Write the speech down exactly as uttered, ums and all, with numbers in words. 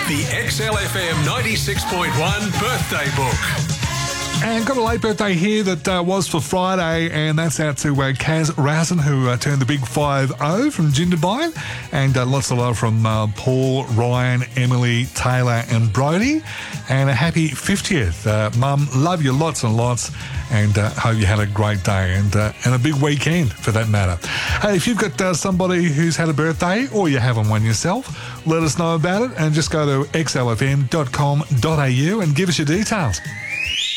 The X L F M ninety-six point one birthday book. And got a late birthday here that uh, was for Friday, and that's out to uh, Kaz Rasen, who uh, turned the big five oh from Jindabyne, and uh, lots of love from uh, Paul, Ryan, Emily, Taylor and Brody. And a happy fiftieth. Uh, Mum, love you lots and lots, and uh, hope you had a great day and uh, and a big weekend for that matter. Hey, if you've got uh, somebody who's had a birthday or you're having one yourself, let us know about it and just go to x l f m dot com dot a u and give us your details.